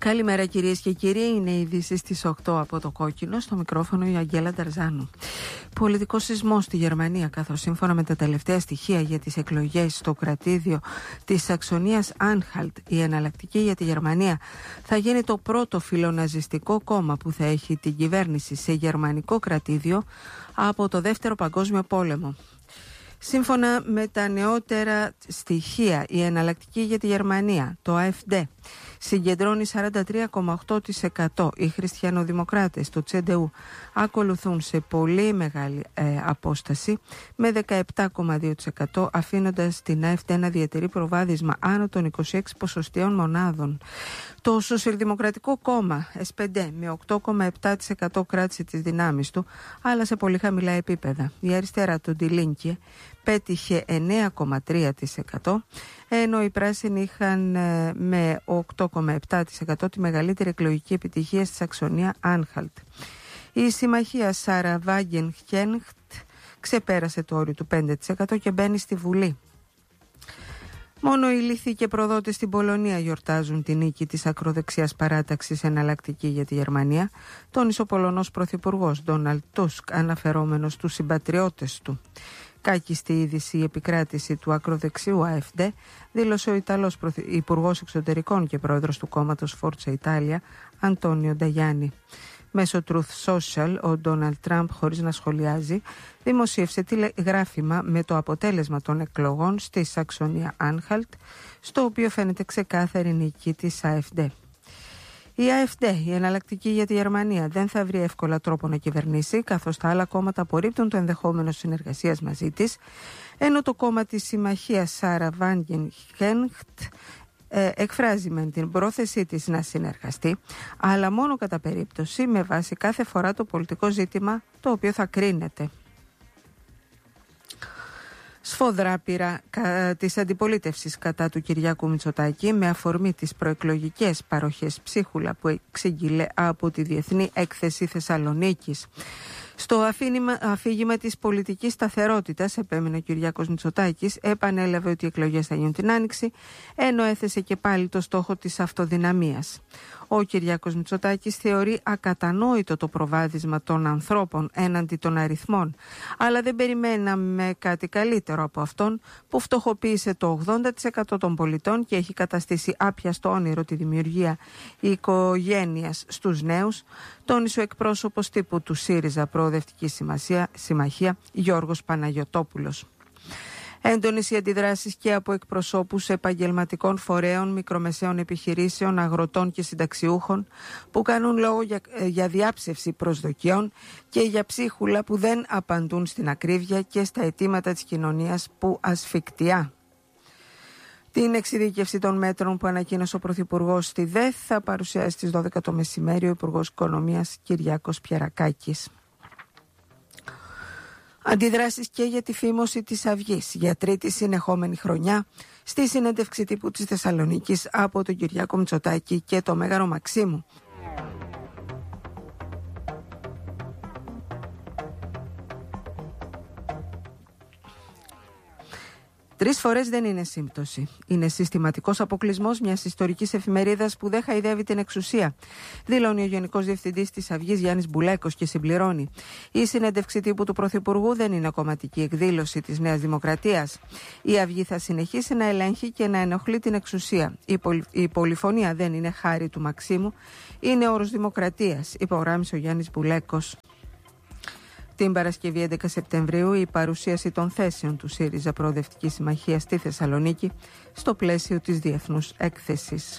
Καλημέρα κυρίες και κύριοι, είναι οι ειδήσεις στις 8 από το Κόκκινο, στο μικρόφωνο η Αγγέλα Νταρζάνου. Πολιτικός σεισμός στη Γερμανία, καθώς σύμφωνα με τα τελευταία στοιχεία για τις εκλογές στο κρατήδιο της Σαξονίας Άνχαλτ, η Εναλλακτική για τη Γερμανία θα γίνει το πρώτο φιλοναζιστικό κόμμα που θα έχει την κυβέρνηση σε γερμανικό κρατήδιο από το Δεύτερο Παγκόσμιο Πόλεμο. Σύμφωνα με τα νεότερα στοιχεία, η Εναλλακτική για τη Γερμανία, το AfD, συγκεντρώνει 43,8%. Οι χριστιανοδημοκράτες, το CDU, ακολουθούν σε πολύ μεγάλη απόσταση με 17,2%, αφήνοντας την AfD να διατηρεί προβάδισμα άνω των 26 ποσοστιαίων μονάδων. Το Σοσιαλδημοκρατικό Κόμμα, SPD, με 8,7% κράτησε τις δυνάμεις του, αλλά σε πολύ χαμηλά επίπεδα. Η αριστερά, το Die Linke, πέτυχε 9,3%, ενώ οι πράσινοι είχαν με 8,7% τη μεγαλύτερη εκλογική επιτυχία στη Σαξονία Άνχαλτ. Η συμμαχία Σάρα Βάγγενχενχτ ξεπέρασε το όριο του 5% και μπαίνει στη Βουλή. Μόνο οι λύθοι και προδότες στην Πολωνία γιορτάζουν τη νίκη της ακροδεξιάς παράταξης Εναλλακτική για τη Γερμανία, τόνισε ο Πολωνός Πρωθυπουργός Ντόναλντ Τούσκ, αναφερόμενος στους συμπατριώτες του. Κάκιστη είδηση η επικράτηση του ακροδεξιού AfD, δήλωσε ο Ιταλός Υπουργός Εξωτερικών και πρόεδρος του κόμματος Φόρτσα Ιτάλια, Αντώνιο Νταγιάννη. Μέσω Truth Social, ο Ντόναλντ Τραμπ, χωρίς να σχολιάζει, δημοσίευσε τηλεγράφημα με το αποτέλεσμα των εκλογών στη Σαξονία Άνχαλτ, στο οποίο φαίνεται ξεκάθαρη νίκη της AfD. Η AfD, η Εναλλακτική για τη Γερμανία, δεν θα βρει εύκολα τρόπο να κυβερνήσει, καθώς τα άλλα κόμματα απορρίπτουν το ενδεχόμενο συνεργασίας μαζί της, ενώ το κόμμα της συμμαχίας Σάρα Βάγγενχενχτ εκφράζει με την πρόθεσή της να συνεργαστεί, αλλά μόνο κατά περίπτωση, με βάση κάθε φορά το πολιτικό ζήτημα το οποίο θα κρίνεται. Σφοδρά πείρα της αντιπολίτευσης κατά του Κυριάκου Μητσοτάκη με αφορμή τις προεκλογικές παροχές ψίχουλα που εξήγηλε από τη Διεθνή Έκθεση Θεσσαλονίκης. Στο αφήγημα της πολιτικής σταθερότητας, επέμεινε ο Κυριάκος Μητσοτάκης, επανέλαβε ότι οι εκλογές θα γίνουν την Άνοιξη, ενώ έθεσε και πάλι το στόχο της αυτοδυναμίας. Ο Κυριάκος Μητσοτάκης θεωρεί ακατανόητο το προβάδισμα των ανθρώπων έναντι των αριθμών, αλλά δεν περιμέναμε κάτι καλύτερο από αυτόν που φτωχοποίησε το 80% των πολιτών και έχει καταστήσει άπιαστο όνειρο τη δημιουργία οικογένειας στους νέους, τόνισε ο εκπρόσωπος τύπου του ΣΥΡΙΖΑ Προοδευτική Συμμαχία, Γιώργος Παναγιωτόπουλος. Έντονες οι αντιδράσεις και από εκπροσώπους επαγγελματικών φορέων, μικρομεσαίων επιχειρήσεων, αγροτών και συνταξιούχων που κάνουν λόγο για διάψευση προσδοκιών και για ψίχουλα που δεν απαντούν στην ακρίβεια και στα αιτήματα της κοινωνίας που ασφικτιά. Την εξειδίκευση των μέτρων που ανακοίνωσε ο Πρωθυπουργός στη ΔΕΘ θα παρουσιάσει στις 12 το μεσημέρι ο Υπουργός Οικονομίας Κυριάκος Πιερακάκης. Αντιδράσεις και για τη φήμωση της Αυγής για τρίτη συνεχόμενη χρονιά στη συνέντευξη τύπου της Θεσσαλονίκης από τον Κυριάκο Μητσοτάκη και το Μέγαρο Μαξίμου. Τρεις φορές δεν είναι σύμπτωση. Είναι συστηματικός αποκλεισμός μιας ιστορικής εφημερίδας που δεν χαϊδεύει την εξουσία, δηλώνει ο Γενικός Διευθυντής της Αυγής Γιάννης Μπουλέκος και συμπληρώνει. Η συνέντευξη τύπου του Πρωθυπουργού δεν είναι κομματική εκδήλωση της Νέας Δημοκρατίας. Η Αυγή θα συνεχίσει να ελέγχει και να ενοχλεί την εξουσία. Η πολυφωνία δεν είναι χάρη του Μαξίμου, είναι όρος δημοκρατίας, υπογράμμισε ο Γιάννης Μπουλέκος. Την Παρασκευή 11 Σεπτεμβρίου η παρουσίαση των θέσεων του ΣΥΡΙΖΑ Προοδευτική Συμμαχία στη Θεσσαλονίκη στο πλαίσιο της Διεθνούς Έκθεσης.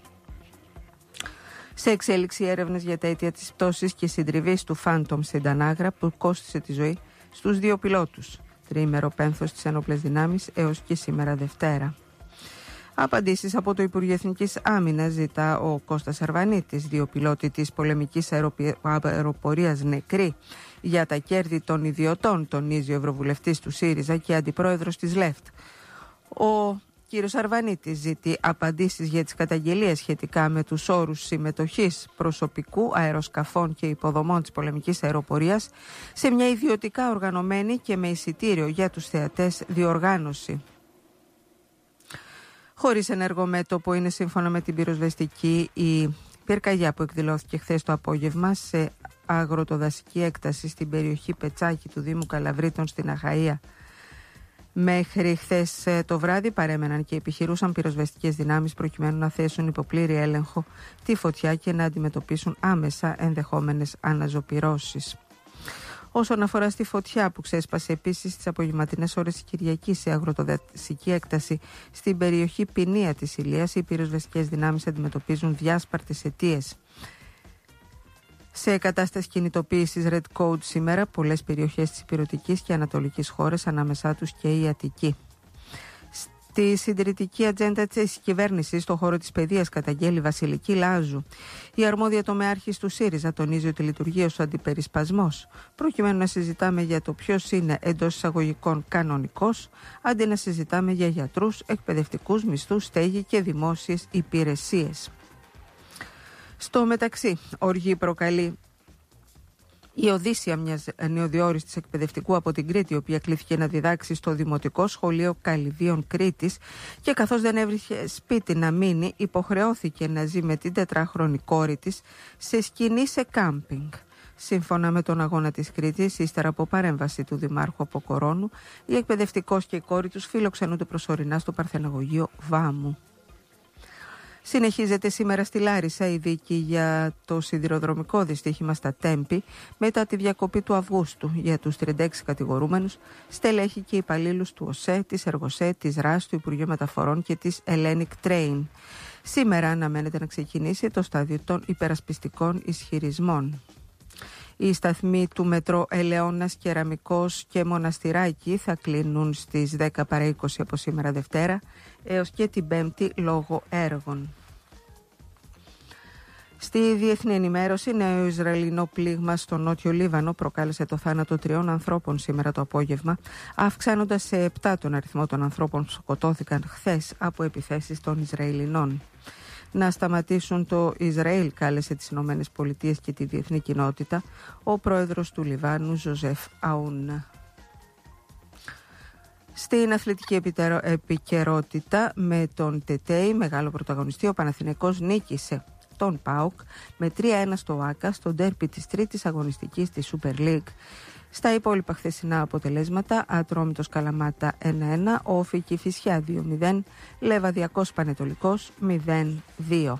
Σε εξέλιξη έρευνες για τα αίτια της πτώσης και συντριβής του Phantom στην Τανάγρα που κόστισε τη ζωή στους δύο πιλότους. Τριήμερο πένθος στις ενόπλες δυνάμεις έως και σήμερα Δευτέρα. Απαντήσεις από το Υπουργείο Εθνικής Άμυνας ζητά ο Κώστας Αρβανίτης, δύο πιλότοι της πολεμικής αεροπορίας νεκροί για τα κέρδη των ιδιωτών, τονίζει ο Ευρωβουλευτής του ΣΥΡΙΖΑ και αντιπρόεδρος της ΛΕΦΤ. Ο κύριος Αρβανίτης ζητεί απαντήσεις για τις καταγγελίες σχετικά με τους όρους συμμετοχής προσωπικού αεροσκαφών και υποδομών της πολεμικής αεροπορίας σε μια ιδιωτικά οργανωμένη και με εισιτήριο για τους θεατές διοργάνωση. Χωρίς ενεργό μέτωπο είναι σύμφωνα με την πυροσβεστική η Πυρκαγιά που εκδηλώθηκε χθες το απόγευμα σε αγροτοδασική έκταση στην περιοχή Πετσάκη του Δήμου Καλαβρίτων στην Αχαΐα. Μέχρι χθες το βράδυ παρέμεναν και επιχειρούσαν πυροσβεστικές δυνάμεις προκειμένου να θέσουν υπό πλήρη έλεγχο τη φωτιά και να αντιμετωπίσουν άμεσα ενδεχόμενες αναζωπυρώσεις. Όσον αφορά στη φωτιά που ξέσπασε επίσης στις απογευματινές ώρες της Κυριακής σε αγροτοδασική έκταση στην περιοχή Ποινία της Ηλίας, οι πυροσβεστικές δυνάμεις αντιμετωπίζουν διάσπαρτες αιτίες. Σε κατάσταση κινητοποίησης Red Code σήμερα, πολλές περιοχές της ηπειρωτικής και ανατολικής χώρας, ανάμεσά τους και η Αττική. Στη συντηρητική ατζέντα της κυβέρνησης, στον χώρο της παιδείας, καταγγέλει Βασιλική Λάζου. Η αρμόδια τομεάρχης του ΣΥΡΙΖΑ τονίζει ότι λειτουργεί ως αντιπερισπασμός, προκειμένου να συζητάμε για το ποιος είναι εντός εισαγωγικών κανονικός, αντί να συζητάμε για γιατρούς, εκπαιδευτικούς, μισθούς, στέγη και δημόσιες υπηρεσίες. Στο μεταξύ, οργή προκαλεί η Οδύσσια μιας νεοδιόριστης εκπαιδευτικού από την Κρήτη, η οποία κλήθηκε να διδάξει στο Δημοτικό Σχολείο Καλυδίων Κρήτης και καθώς δεν έβρισκε σπίτι να μείνει, υποχρεώθηκε να ζει με την 4χρονη κόρη της σε σκηνή σε κάμπινγκ. Σύμφωνα με τον Αγώνα της Κρήτης, ύστερα από παρέμβαση του Δημάρχου Αποκορώνου, η εκπαιδευτικός και η κόρη τους φιλοξενούνται προσωρινά στο Παρθεναγωγείο Βάμου. Συνεχίζεται σήμερα στη Λάρισα η δίκη για το σιδηροδρομικό δυστύχημα στα Τέμπη μετά τη διακοπή του Αυγούστου για τους 36 κατηγορούμενους, στελέχη και υπαλλήλους του ΟΣΕ, της Εργοσέ, της ΡΑΣ, του Υπουργείου Μεταφορών και της Hellenic Train. Σήμερα αναμένεται να ξεκινήσει το στάδιο των υπερασπιστικών ισχυρισμών. Οι σταθμοί του μετρό Ελαιώνας, Κεραμικός και Μοναστηράκη θα κλείνουν στις 10 παρά 20 από σήμερα Δευτέρα έως και την Πέμπτη λόγω έργων. Στη διεθνή ενημέρωση, νέο Ισραηλινό πλήγμα στο νότιο Λίβανο προκάλεσε το θάνατο 3 ανθρώπων σήμερα το απόγευμα, αυξάνοντας σε 7 τον αριθμό των ανθρώπων που σκοτώθηκαν χθες από επιθέσεις των Ισραηλινών. Να σταματήσουν το Ισραήλ, κάλεσε τις Ηνωμένες Πολιτείες και τη διεθνή κοινότητα ο πρόεδρος του Λιβάνου, Ζωζεφ Αούν. Στην αθλητική επικαιρότητα, με τον Τετέι μεγάλο πρωταγωνιστή, ο Παναθηναϊκός νίκησε τον ΠΑΟΚ με 3-1 στο ΆΚΑ στο ντέρπι της τρίτης αγωνιστικής της Super League. Στα υπόλοιπα χθεσινά αποτελέσματα, Ατρόμητος Καλαμάτα 1-1, Όφη Κηφισιά 2-0, Λεβαδιακός Πανετολικός 0-2.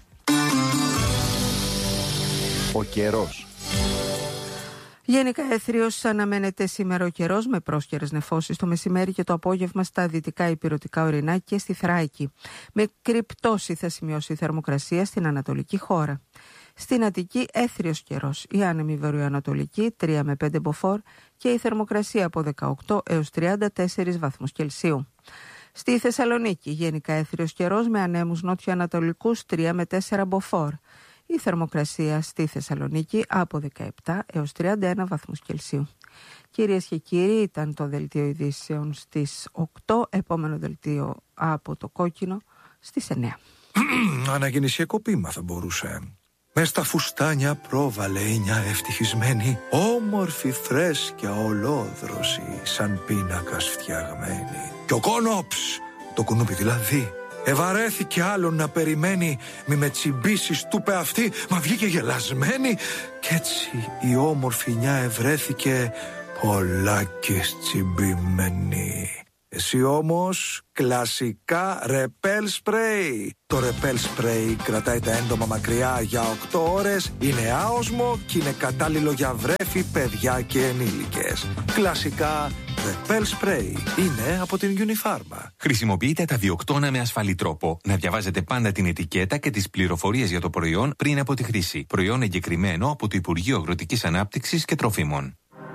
Ο καιρός. Γενικά έθριος αναμένεται σήμερα ο καιρός με πρόσκαιρες νεφώσεις το μεσημέρι και το απόγευμα στα δυτικά ηπειρωτικά ορεινά και στη Θράκη. Με πτώση θα σημειώσει η θερμοκρασία στην ανατολική χώρα. Στην Αττική έθριος καιρός, η άνεμη βορειοανατολική 3 με 5 μποφόρ και η θερμοκρασία από 18 έως 34 βαθμούς Κελσίου. Στη Θεσσαλονίκη γενικά έθριος καιρός με ανέμους νότιο-ανατολικούς 3 με 4 μποφόρ. Η θερμοκρασία στη Θεσσαλονίκη από 17 έως 31 βαθμούς Κελσίου. Κυρίες και κύριοι, ήταν το δελτίο ειδήσεων στις 8, επόμενο δελτίο από το Κόκκινο στις 9. Αναγεννησιακό ποίημα θα μπορούσε. Μες στα φουστάνια πρόβαλε η νιά ευτυχισμένη, όμορφη φρέσκια ολόδρωση, σαν πίνακας φτιαγμένη. Κι ο Κόνοψ, το κουνούπι δηλαδή, ευαρέθηκε άλλον να περιμένει, μη με τσιμπήσεις του είπε αυτή, μα βγήκε γελασμένη. Κι έτσι η όμορφη νιά ευρέθηκε πολλάκις τσιμπημένη. Εσύ όμως κλασικά ρεπέλ σπρέι. Το ρεπέλ σπρέι κρατάει τα έντομα μακριά για 8 ώρες, είναι άοσμο και είναι κατάλληλο για βρέφη, παιδιά και ενήλικες. Κλασικά ρεπέλ σπρέι είναι από την Unifarma. Χρησιμοποιείτε τα διοκτώνα με ασφαλή τρόπο. Να διαβάζετε πάντα την ετικέτα και τις πληροφορίες για το προϊόν πριν από τη χρήση. Προϊόν εγκεκριμένο από το Υπουργείο Αγροτικής Ανάπτυξης και Τροφίμων.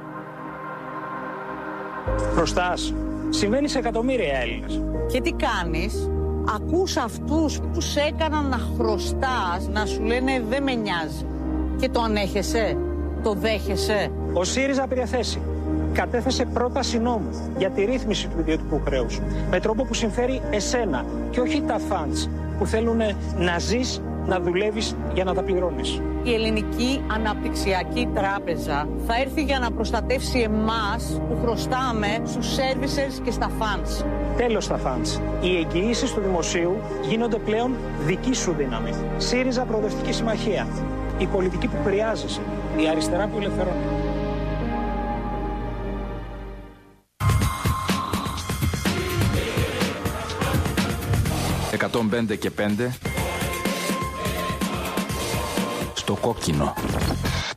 Χρωστάς. Συμβαίνει σε εκατομμύρια Έλληνες. Και τι κάνεις? Ακούς αυτούς που σε έκαναν να χρωστάς, να σου λένε δεν με νοιάζει. Και το ανέχεσαι, το δέχεσαι. Ο ΣΥΡΙΖΑ πήρε θέση. Κατέθεσε πρόταση νόμου για τη ρύθμιση του ιδιωτικού χρέους. Με τρόπο που συμφέρει εσένα και όχι τα φαντς που θέλουν να ζεις, να δουλεύεις για να τα πληρώνεις. Η Ελληνική Αναπτυξιακή Τράπεζα θα έρθει για να προστατεύσει εμάς που χρωστάμε στους services και στα funds. Τέλος τα φαντς. Οι εγγυήσεις του δημοσίου γίνονται πλέον δική σου δύναμη. ΣΥΡΙΖΑ Προοδευτική Συμμαχία. Η πολιτική που χρειάζεσαι. Η αριστερά που ελευθερώνει. «105 και 5» στο κόκκινο.